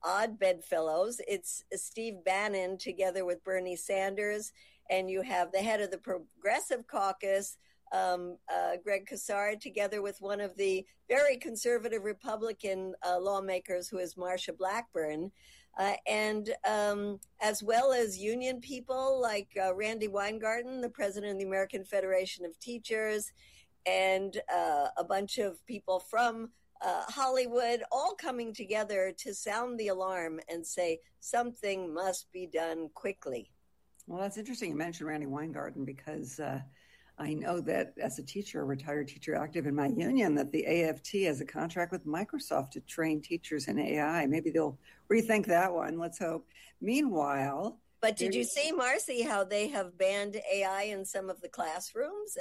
odd bedfellows. It's Steve Bannon together with Bernie Sanders, and you have the head of the Progressive Caucus, Greg Casar, together with one of the very conservative Republican lawmakers, who is Marsha Blackburn, and as well as union people like Randy Weingarten, the president of the American Federation of Teachers, and a bunch of people from Hollywood, all coming together to sound the alarm and say something must be done quickly. Well, that's interesting you mentioned Randy Weingarten, because I know that as a teacher, a retired teacher active in my union, that the AFT has a contract with Microsoft to train teachers in AI. Maybe they'll rethink that one. Let's hope. Meanwhile... But did you see, Marcy, how they have banned AI in some of the classrooms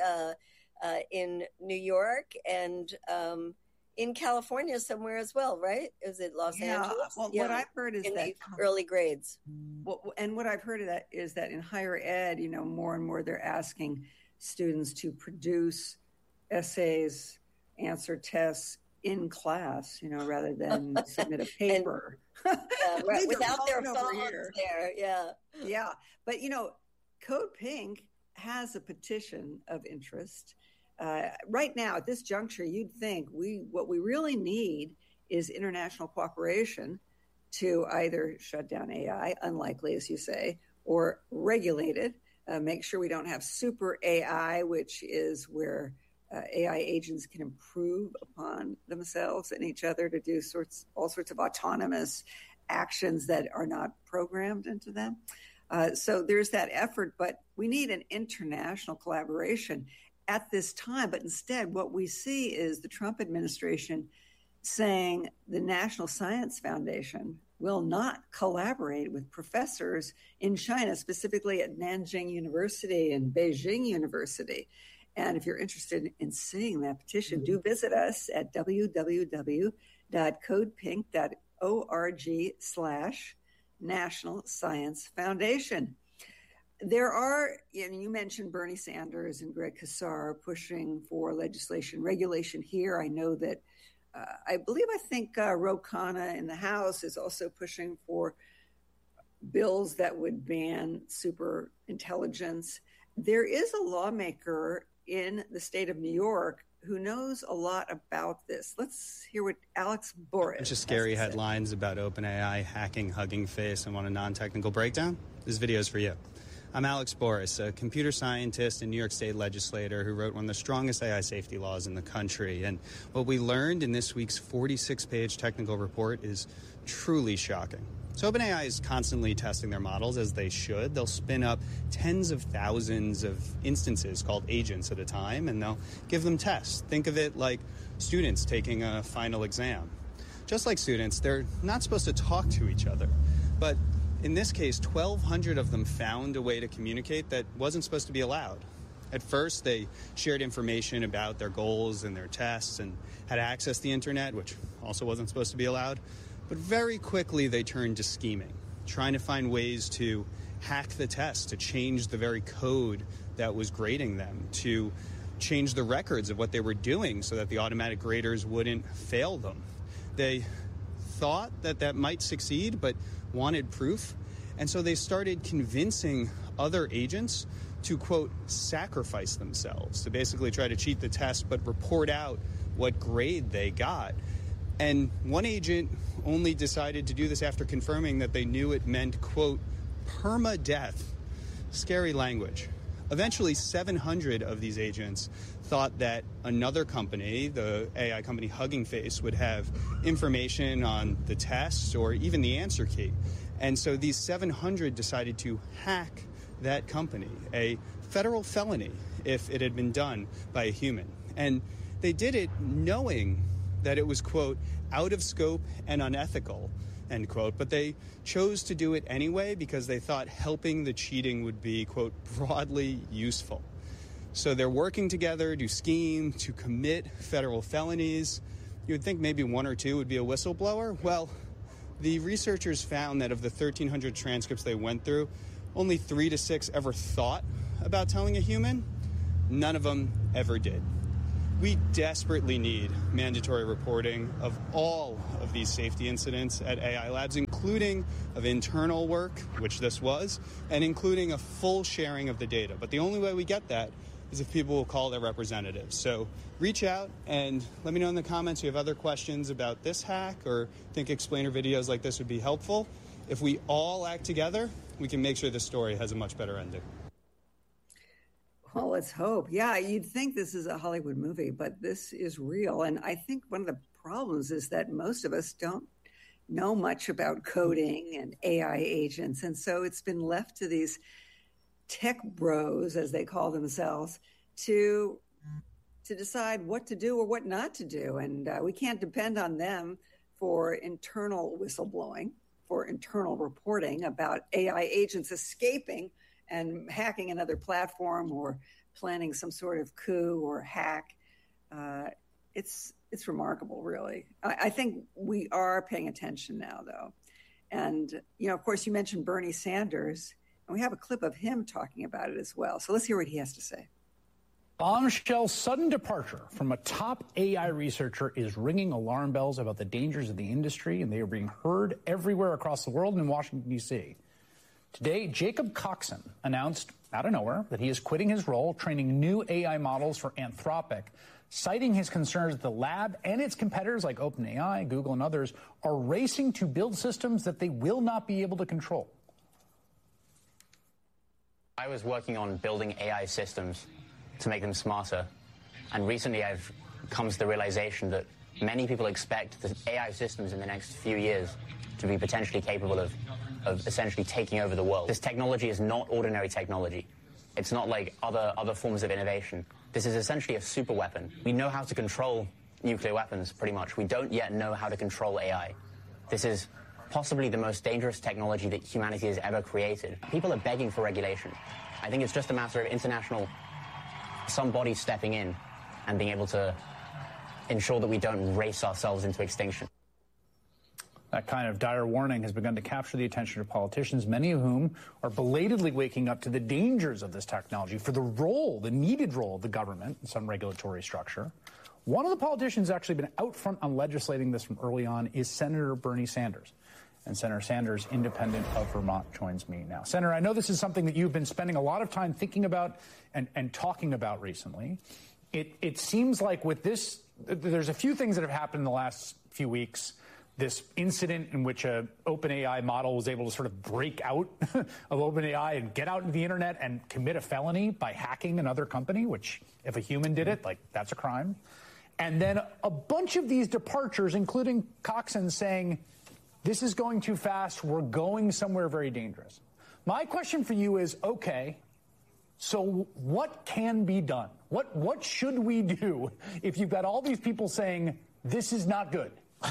in New York and in California somewhere as well, right? Is it Los Angeles? Well, what I've heard is in that the early grades. Well, and what I've heard of that is that in higher ed, more and more they're asking students to produce essays, answer tests in class, rather than submit a paper. Right, without their phones there, yeah. Yeah, but, Code Pink has a petition of interest. Right now, at this juncture, you'd think what we really need is international cooperation to either shut down AI, unlikely, as you say, or regulate it. Make sure we don't have super AI, which is where AI agents can improve upon themselves and each other to do all sorts of autonomous actions that are not programmed into them. So there's that effort, but we need an international collaboration at this time. But instead, what we see is the Trump administration saying the National Science Foundation will not collaborate with professors in China, specifically at Nanjing University and Beijing University. And if you're interested in seeing that petition, do visit us at www.codepink.org/National Science Foundation. There are, you mentioned Bernie Sanders and Greg Casar pushing for regulation here. I know that I think Ro Khanna in the House is also pushing for bills that would ban super intelligence. There is a lawmaker in the state of New York who knows a lot about this. Let's hear what Alex Boris. Bunch of scary headlines about OpenAI hacking Hugging Face, and want a non-technical breakdown? This video is for you. I'm Alex Boris, a computer scientist and New York State legislator who wrote one of the strongest AI safety laws in the country. And what we learned in this week's 46-page technical report is truly shocking. So OpenAI is constantly testing their models, as they should. They'll spin up tens of thousands of instances called agents at a time, and they'll give them tests. Think of it like students taking a final exam. Just like students, they're not supposed to talk to each other. But in this case, 1,200 of them found a way to communicate that wasn't supposed to be allowed. At first, they shared information about their goals and their tests and how to access the internet, which also wasn't supposed to be allowed. But very quickly, they turned to scheming, trying to find ways to hack the test, to change the very code that was grading them, to change the records of what they were doing so that the automatic graders wouldn't fail them. They thought that might succeed, but wanted proof. And so they started convincing other agents to, quote, sacrifice themselves, to basically try to cheat the test, but report out what grade they got. And one agent only decided to do this after confirming that they knew it meant, quote, permadeath. Scary language. Eventually, 700 of these agents thought that another company, the AI company Hugging Face, would have information on the tests or even the answer key. And so these 700 decided to hack that company, a federal felony if it had been done by a human. And they did it knowing that it was, quote, out of scope and unethical, end quote. But they chose to do it anyway because they thought helping the cheating would be, quote, broadly useful. So they're working together to scheme, to commit federal felonies. You would think maybe one or two would be a whistleblower. Well, the researchers found that of the 1,300 transcripts they went through, only 3 to 6 ever thought about telling a human. None of them ever did. We desperately need mandatory reporting of all of these safety incidents at AI Labs, including of internal work, which this was, and including a full sharing of the data. But the only way we get that is if people will call their representatives. So reach out and let me know in the comments if you have other questions about this hack or think explainer videos like this would be helpful. If we all act together, we can make sure this story has a much better ending. Well, let's hope. Yeah, you'd think this is a Hollywood movie, but this is real. And I think one of the problems is that most of us don't know much about coding and AI agents. And so it's been left to these tech bros, as they call themselves, to decide what to do or what not to do. And we can't depend on them for internal whistleblowing, for internal reporting about AI agents escaping and hacking another platform or planning some sort of coup or hack. It's remarkable, really. I think we are paying attention now, though. And, of course, you mentioned Bernie Sanders, and we have a clip of him talking about it as well. So let's hear what he has to say. Bombshell's sudden departure from a top AI researcher is ringing alarm bells about the dangers of the industry, and they are being heard everywhere across the world and in Washington, D.C. Today, Jacob Coxon announced out of nowhere that he is quitting his role training new AI models for Anthropic, citing his concerns that the lab and its competitors like OpenAI, Google, and others are racing to build systems that they will not be able to control. I was working on building AI systems to make them smarter, and recently I've come to the realization that many people expect the AI systems in the next few years to be potentially capable of essentially taking over the world. This technology is not ordinary technology. It's not like other forms of innovation. This is essentially a super weapon. We know how to control nuclear weapons, pretty much. We don't yet know how to control AI. This is possibly the most dangerous technology that humanity has ever created. People are begging for regulation. I think it's just a matter of some body stepping in and being able to ensure that we don't race ourselves into extinction. That kind of dire warning has begun to capture the attention of politicians, many of whom are belatedly waking up to the dangers of this technology, for the needed role of the government in some regulatory structure. One of the politicians actually been out front on legislating this from early on is Senator Bernie Sanders. And Senator Sanders, independent of Vermont, joins me now. Senator, I know this is something that you've been spending a lot of time thinking about and talking about recently. It seems like with this, there's a few things that have happened in the last few weeks. This incident in which a OpenAI model was able to sort of break out of OpenAI and get out into the internet and commit a felony by hacking another company, which if a human did it, that's a crime. And then a bunch of these departures, including Coxon saying, this is going too fast, we're going somewhere very dangerous. My question for you is, okay, so what can be done? What should we do if you've got all these people saying, this is not good?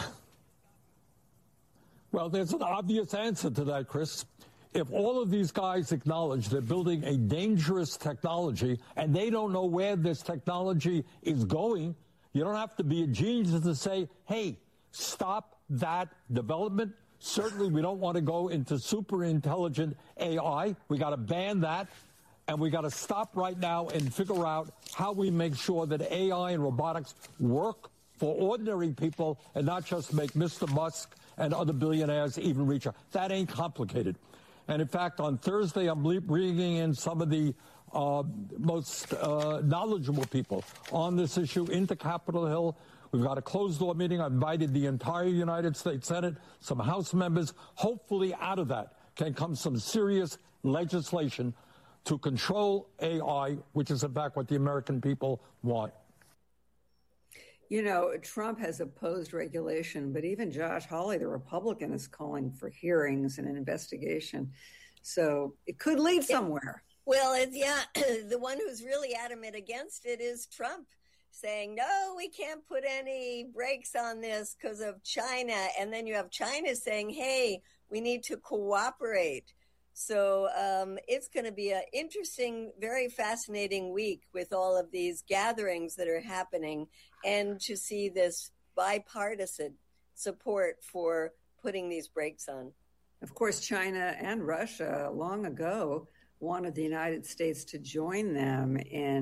Well, there's an obvious answer to that, Chris. If all of these guys acknowledge they're building a dangerous technology and they don't know where this technology is going, you don't have to be a genius to say, hey, stop that development. Certainly, we don't want to go into super intelligent AI. We got to ban that. And we got to stop right now and figure out how we make sure that AI and robotics work for ordinary people and not just make Mr. Musk and other billionaires even richer. That ain't complicated. And in fact, on Thursday, I'm bringing in some of the most knowledgeable people on this issue into Capitol Hill. We've got a closed-door meeting. I've invited the entire United States Senate, some House members. Hopefully out of that can come some serious legislation to control AI, which is, in fact, what the American people want. You know, Trump has opposed regulation, but even Josh Hawley, the Republican, is calling for hearings and an investigation. So it could lead somewhere. Well, the one who's really adamant against it is Trump, saying, no, we can't put any brakes on this because of China. And then you have China saying, hey, we need to cooperate. So it's going to be an interesting, very fascinating week with all of these gatherings that are happening and to see this bipartisan support for putting these brakes on. Of course, China and Russia long ago wanted the United States to join them in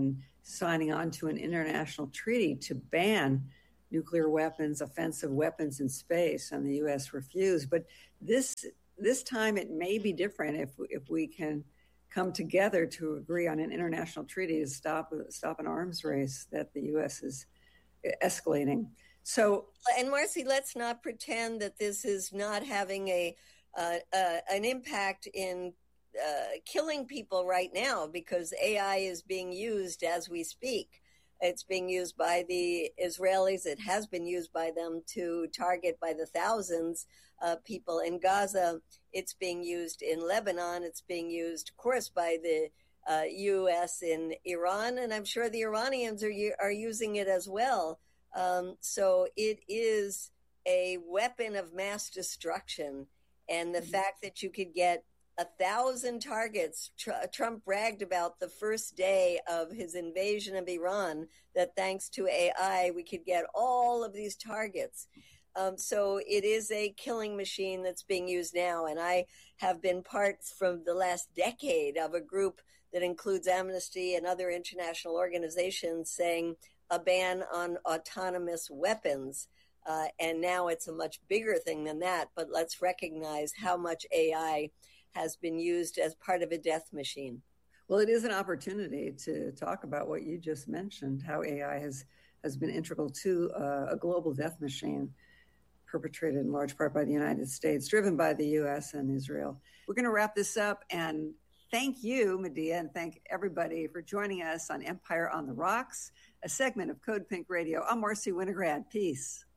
signing on to an international treaty to ban nuclear weapons, offensive weapons in space, and the U.S. refused. But this time it may be different if we can come together to agree on an international treaty to stop an arms race that the U.S. is escalating. So, and Marcy, let's not pretend that this is not having an impact in killing people right now, because AI is being used as we speak. It's being used by the Israelis. It has been used by them to target by the thousands people in Gaza. It's being used in Lebanon. It's being used, of course, by the U.S. in Iran, and I'm sure the Iranians are using it as well. So it is a weapon of mass destruction, and the fact that you could get 1,000 targets. Trump bragged about the first day of his invasion of Iran, that thanks to AI, we could get all of these targets. So it is a killing machine that's being used now. And I have been part from the last decade of a group that includes Amnesty and other international organizations saying a ban on autonomous weapons. And now it's a much bigger thing than that. But let's recognize how much AI has been used as part of a death machine. Well, it is an opportunity to talk about what you just mentioned, how AI has been integral to a global death machine perpetrated in large part by the United States, driven by the U.S. and Israel. We're going to wrap this up, and thank you, Medea, and thank everybody for joining us on Empire on the Rocks, a segment of Code Pink Radio. I'm Marcy Winograd. Peace.